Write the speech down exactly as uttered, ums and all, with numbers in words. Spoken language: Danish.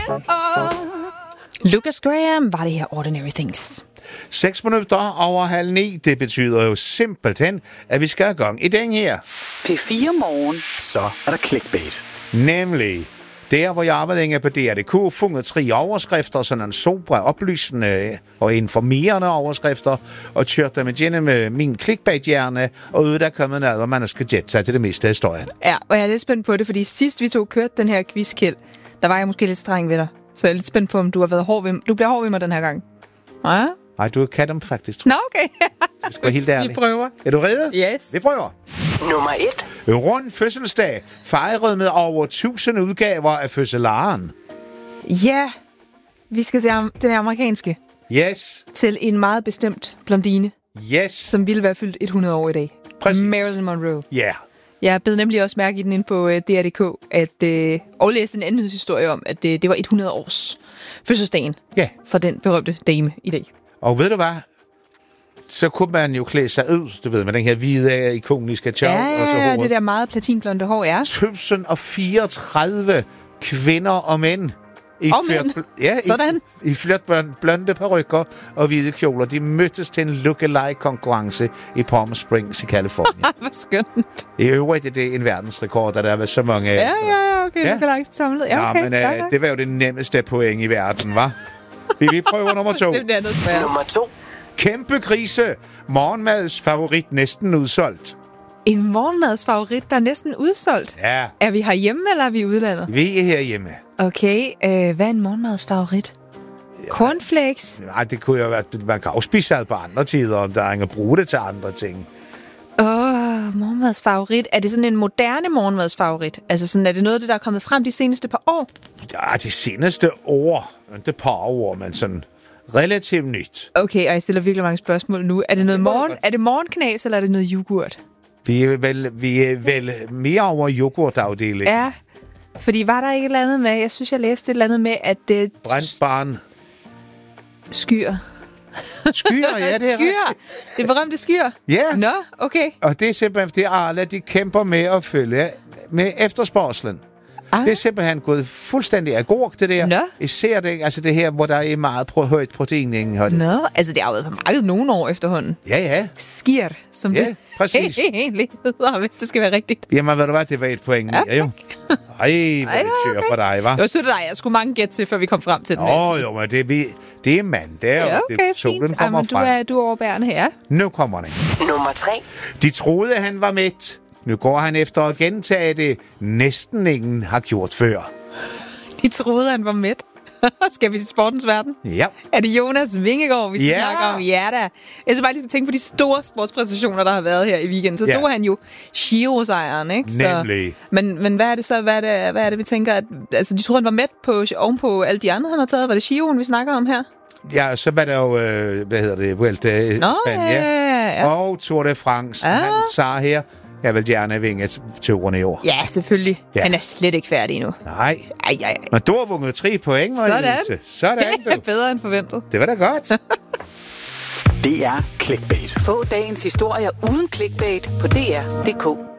Lucas Graham var det her Ordinary Things. Seks minutter over halv ni, det betyder jo simpelthen, at vi skal i gang i den her. P fire Morgen. Så er der clickbait. Nemlig, der hvor jeg arbejdede på D R punktum d k, fundet tre overskrifter, sådan en sobre, oplysende og informerende overskrifter, og kørte dem igennem min clickbait-hjerne, og ud der kommet noget, hvor man skal jette sig til det meste af historien. Ja, og jeg er lidt spændt på det, fordi sidst vi to kørte den her quiz, Kjeld, der var jeg måske lidt streng ved dig. Så jeg er lidt spændt på, om du har været hård ved, du bliver hård ved mig den her gang. Ja? Nej, du kan dem faktisk. Nå, okay. Vi skal være helt ærlig. Vi prøver. Er du rede? Yes. Vi prøver. Nummer et. Rund fødselsdag, fejret med over tusind udgaver af fødselaren. Ja, vi skal se den amerikanske. Yes. Til en meget bestemt blondine, Yes. som ville være fyldt hundrede år i dag. Præcis. Marilyn Monroe. Ja. Yeah. Jeg bed nemlig også mærke i den inde på uh, D R punktum d k, at, uh, og læste en anden nyhedshistorie om, at uh, det var hundrede års fødselsdagen Ja. for den berømte dame i dag. Og ved du hvad? Så kunne man jo klæde sig ud, du ved, med den her hvide, ikoniske tjov. Ja, og så ja, det der meget platinblonde hår er. tusind og fireogtredive kvinder og mænd. I Og mænd. Flot, ja, Sådan. I, i flot blonde parykker og hvide kjoler. De mødtes til en look-alike-konkurrence i Palm Springs i Californien. Hvor skønt. I øvrigt er det en verdensrekord, at der var så mange... Ja, ja, ja, okay. Ja. Det kan langt samlet. Ja, okay. Ja, men klar, uh, klar. det var jo det nemmeste point i verden, hva'? Vi vi prøver nummer to. Simpelthen noget svært. Nummer to. Kæmpe krise. Morgenmads favorit næsten udsolgt. En morgenmadsfavorit, der er næsten udsolgt. Ja, Er vi herhjemme, eller er vi i udlandet? vi er herhjemme. Okay, øh, hvad er en morgenmadsfavorit? Cornflakes? Nej, det kunne jo være, man kan også spise det på andre tider, om der er ingen at bruge det til andre ting. Åh, oh, morgenmadsfavorit. Er det sådan en moderne morgenmadsfavorit? Altså sådan, er det noget af det, der er kommet frem de seneste par år? Ja, de seneste år, ikke par år, men sådan relativt nyt. Okay, og jeg stiller virkelig mange spørgsmål nu. Er det noget morgen, er det morgenknas, eller er det noget yoghurt? Vi er vel, vi er vel mere over yoghurtafdelingen. Ja, fordi var der ikke et eller andet med, jeg synes, jeg læste et eller andet med, at det Brændt barn. skyer. Skyer, ja, det er Skyer. rigtigt. Det berømte skyer. Ja. Nå, okay. Og det er simpelthen, fordi Arla, de kæmper med at følge med efterspørgselen. Ah. Det er simpelthen gået fuldstændig agurk, det der. Nå. Især det, altså det her, hvor der er meget pro- højt proteinindhold. Nå, altså det har jo været på markedet nogle år efterhånden. Ja, ja. Skier, som Ja, det præcis. egentlig hedder, hvis det skal være rigtigt. Jamen, ved du hvad, det var et point mere, Ja, jo. Ej, hvor Ej, det kører okay. for dig, hva'? Det var sødt af dig. Jeg skulle mange gæt til, før vi kom frem til den. Åh, oh, jo, men det, vi, det er mandag, Ja, og okay, det, solen fint. kommer Jamen, du frem. er, du er overbærende her. Nu kommer den. Nummer tre. De troede, han var mæt. Nu går han efter at gentage det, næsten ingen har gjort før. De troede, han var mæt. Skal vi til sportens verden? Ja. Er det Jonas Vingegaard, vi skal Ja. snakke om? Ja da. Jeg synes bare, lige skal tænke på de store sportspræstationer, der har været her i weekenden. Så Ja. tog han jo Giro-sejren, ikke? Så, Nemlig. men, men hvad er det så? Hvad er det, hvad er det vi tænker? At, altså, de troede, han var mæt på, ovenpå alle de andre, han har taget. Var det Giroen, vi snakker om her? Ja, så var der jo, øh, hvad hedder det, Vuelta i Nå, Spanien. ja, ja, ja. Og Tour de France. Ah. Han sagde her, jeg vil gerne vinge turen i år. Ja, selvfølgelig. Ja. Han er slet ikke færdig endnu. Nej. Ej, ej, ej. Men du har vundet tre point, Marie-Louise. Sådan, du. Bedre end forventet. Det var da godt. Det er clickbait. Få dagens historier uden clickbait på D R punktum d k.